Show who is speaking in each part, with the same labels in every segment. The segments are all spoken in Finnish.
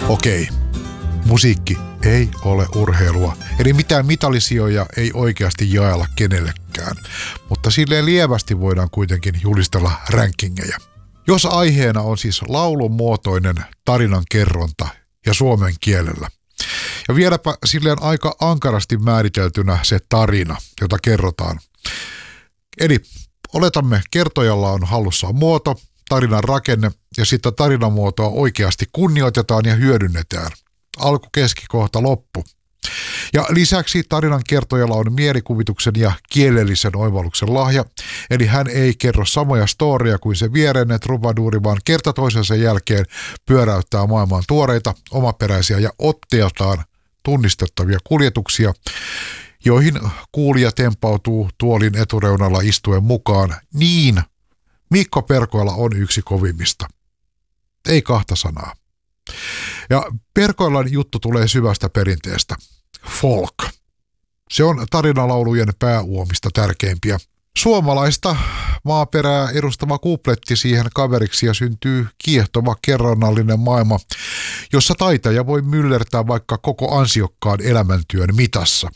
Speaker 1: Okei, musiikki ei ole urheilua, eli mitään mitallisijoja ei oikeasti jaella kenellekään, mutta silleen lievästi voidaan kuitenkin julistella rankingeja. Jos aiheena on siis laulun muotoinen tarinan kerronta ja suomen kielellä, ja vieläpä silleen aika ankarasti määriteltynä se tarina, jota kerrotaan. Eli oletamme, kertojalla on hallussaan muoto, tarinan rakenne ja sitten tarinamuotoa oikeasti kunnioitetaan ja hyödynnetään. Alku, keski, kohta, loppu. Ja lisäksi tarinan kertojalla on mielikuvituksen ja kielellisen oivalluksen lahja, eli hän ei kerro samoja storia kuin se viereinen trubaduuri, vaan kerta toisensa jälkeen pyöräyttää maailman tuoreita, omaperäisiä ja otteeltaan tunnistettavia kuljetuksia, joihin kuulija tempautuu tuolin etureunalla istuen mukaan. Niin, Mikko Perkoila on yksi kovimmista. Ei kahta sanaa. Ja Perkoilan juttu tulee syvästä perinteestä. Folk. Se on tarinalaulujen pääuomista tärkeimpiä. Suomalaista maaperää edustava kupletti siihen kaveriksi ja syntyy kiehtova kerronnallinen maailma, jossa taitaja voi myllertää vaikka koko ansiokkaan elämäntyön mitassa.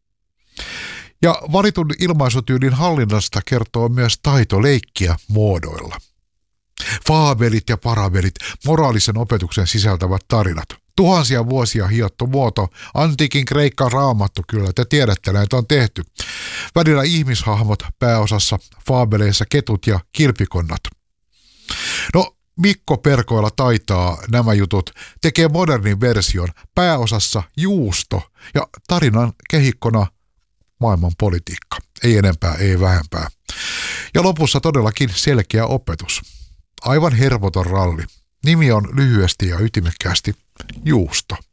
Speaker 1: Ja valitun ilmaisutyylin hallinnasta kertoo myös taito leikkiä muodoilla. Faabelit ja parabelit, moraalisen opetuksen sisältävät tarinat. Tuhansia vuosia hiottu muoto, antiikin Kreikka raamattu, kyllä te tiedätte, näitä on tehty. Välillä ihmishahmot pääosassa, faabeleissa ketut ja kilpikonnat. No, Mikko Perkoila taitaa nämä jutut, tekee modernin version, pääosassa juusto ja tarinan kehikkona maailman politiikka. Ei enempää, ei vähempää. Ja lopussa todellakin selkeä opetus. Aivan hervoton ralli. Nimi on lyhyesti ja ytimekkäästi juusto.